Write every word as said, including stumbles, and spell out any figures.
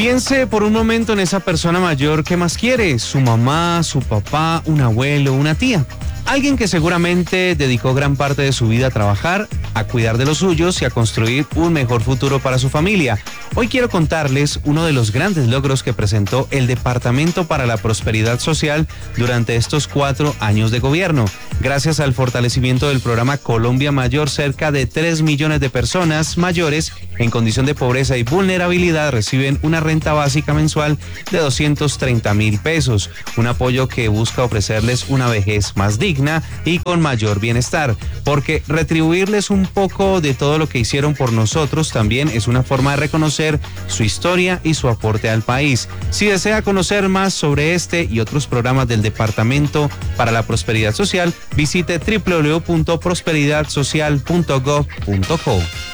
Piense por un momento en esa persona mayor que más quiere, su mamá, su papá, un abuelo, una tía. Alguien que seguramente dedicó gran parte de su vida a trabajar, a cuidar de los suyos y a construir un mejor futuro para su familia. Hoy quiero contarles uno de los grandes logros que presentó el Departamento para la Prosperidad Social durante estos cuatro años de gobierno. Gracias al fortalecimiento del programa Colombia Mayor, cerca de tres millones de personas mayores en condición de pobreza y vulnerabilidad reciben una renta básica mensual de doscientos treinta mil pesos, un apoyo que busca ofrecerles una vejez más digna y con mayor bienestar, porque retribuirles un poco de todo lo que hicieron por nosotros también es una forma de reconocer su historia y su aporte al país. Si desea conocer más sobre este y otros programas del Departamento para la Prosperidad Social, visite doble u doble u doble u punto prosperidad social punto gov punto co.